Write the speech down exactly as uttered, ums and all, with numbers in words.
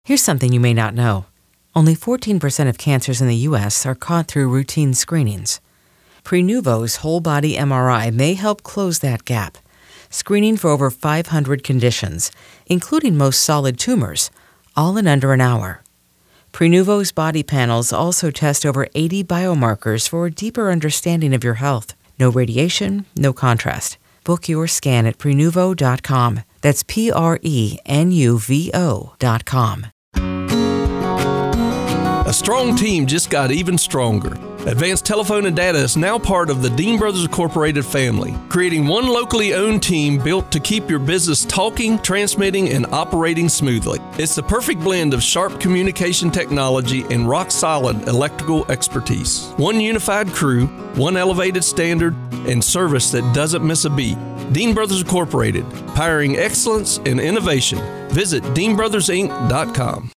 Here's something you may not know. Only fourteen percent of cancers in the U S are caught through routine screenings. Prenuvo's whole-body M R I may help close that gap, screening for over five hundred conditions, including most solid tumors, all in under an hour. Prenuvo's body panels also test over eighty biomarkers for a deeper understanding of your health. No radiation, no contrast. Book your scan at Prenuvo dot com. That's P R E N U V O dot com. A strong team just got even stronger. Advanced Telephone and Data is now part of the Dean Brothers Incorporated family, creating one locally owned team built to keep your business talking, transmitting, and operating smoothly. It's the perfect blend of sharp communication technology and rock-solid electrical expertise. One unified crew, one elevated standard, and service that doesn't miss a beat. Dean Brothers Incorporated, powering excellence and innovation. Visit Dean Brothers Inc dot com.